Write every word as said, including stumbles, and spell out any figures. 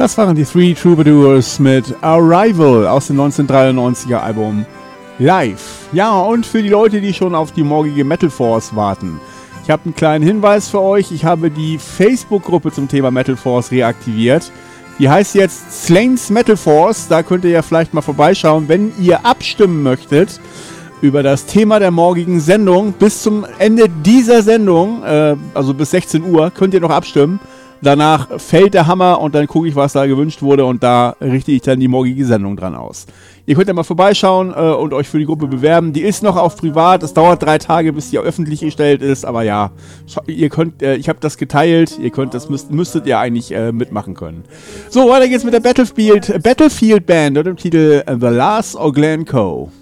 Das waren die Three Troubadours mit Arrival aus dem neunzehnhundertdreiundneunziger Album Live. Ja, und für die Leute, die schon auf die morgige Metal Force warten. Ich habe einen kleinen Hinweis für euch. Ich habe die Facebook-Gruppe zum Thema Metal Force reaktiviert. Die heißt jetzt Slains Metal Force. Da könnt ihr ja vielleicht mal vorbeischauen, wenn ihr abstimmen möchtet über das Thema der morgigen Sendung. Bis zum Ende dieser Sendung, äh, also bis sechzehn Uhr, könnt ihr noch abstimmen. Danach fällt der Hammer und dann gucke ich, was da gewünscht wurde und da richte ich dann die morgige Sendung dran aus. Ihr könnt ja mal vorbeischauen äh, und euch für die Gruppe bewerben. Die ist noch auf privat. Es dauert drei Tage, bis die öffentlich gestellt ist. Aber ja, ihr könnt, äh, ich habe das geteilt. Ihr könnt, das müsst, müsstet ihr eigentlich äh, mitmachen können. So, weiter geht's mit der Battlefield, Battlefield Band und dem Titel The Last of Glencoe.